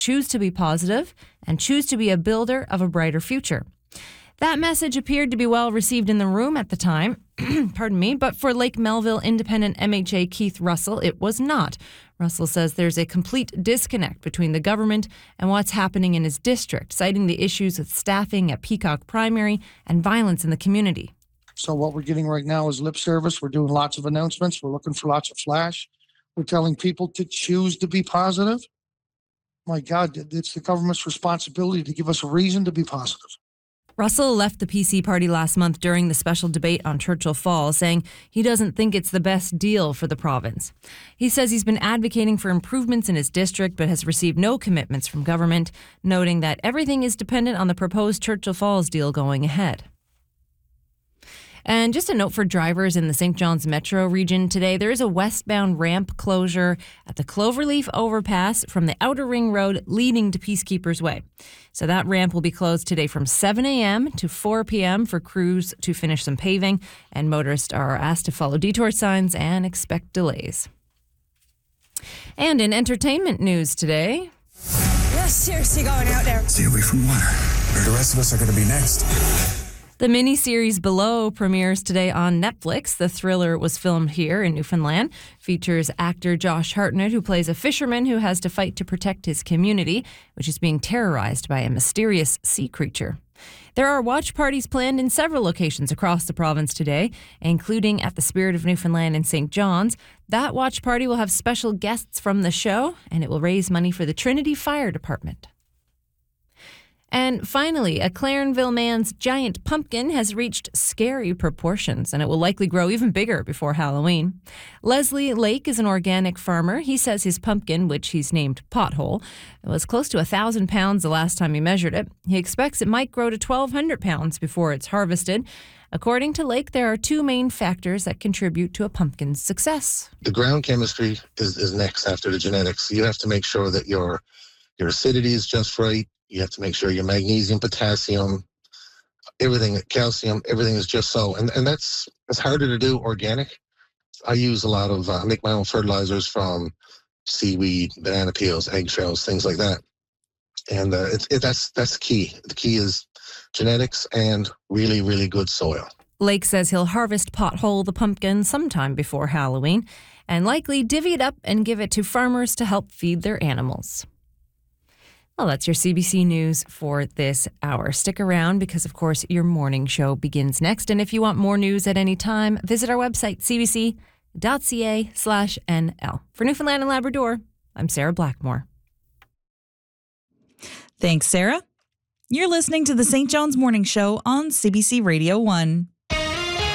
choose to be positive, and choose to be a builder of a brighter future. That message appeared to be well received in the room at the time, pardon me, but for Lake Melville Independent MHA Keith Russell, it was not. Russell says there's a complete disconnect between the government and what's happening in his district, citing the issues with staffing at Peacock Primary and violence in the community. So what we're getting right now is lip service. We're doing lots of announcements. We're looking for lots of flash. We're telling people to choose to be positive. My God, it's the government's responsibility to give us a reason to be positive. Russell left the PC party last month during the special debate on Churchill Falls, saying he doesn't think it's the best deal for the province. He says he's been advocating for improvements in his district but has received no commitments from government, noting that everything is dependent on the proposed Churchill Falls deal going ahead. And just a note for drivers in the St. John's Metro region today, there is a westbound ramp closure at the Cloverleaf overpass from the Outer Ring Road leading to Peacekeepers Way. So that ramp will be closed today from 7 a.m. to 4 p.m. for crews to finish some paving, and motorists are asked to follow detour signs and expect delays. And in entertainment news today, You're seriously going out there. Stay away from water, or the rest of us are going to be next. the miniseries Below premieres today on Netflix. The thriller was filmed here in Newfoundland. Features actor Josh Hartnett, who plays a fisherman who has to fight to protect his community, which is being terrorized by a mysterious sea creature. There are watch parties planned in several locations across the province today, including at the Spirit of Newfoundland in St. John's. That watch party will have special guests from the show, and it will raise money for the Trinity Fire Department. And finally, a Clarenville man's giant pumpkin has reached scary proportions, and it will likely grow even bigger before Halloween. Leslie Lake is an organic farmer. He says his pumpkin, which he's named Pothole, was close to 1,000 pounds the last time he measured it. He expects it might grow to 1,200 pounds before it's harvested. According to Lake, there are two main factors that contribute to a pumpkin's success. The ground chemistry is next after the genetics. You have to make sure that your acidity is just right. You have to make sure your magnesium, potassium, everything, calcium, everything is just so. And that's harder to do organic. I use a lot of, I make my own fertilizers from seaweed, banana peels, eggshells, things like that. And that's the key. The key is genetics and really, really good soil. Lake says he'll harvest Pothole the pumpkin sometime before Halloween and likely divvy it up and give it to farmers to help feed their animals. Well, that's your CBC News for this hour. Stick around because, of course, your morning show begins next. And if you want more news at any time, visit our website, cbc.ca/NL. For Newfoundland and Labrador, I'm Sarah Blackmore. Thanks, Sarah. You're listening to the St. John's Morning Show on CBC Radio 1.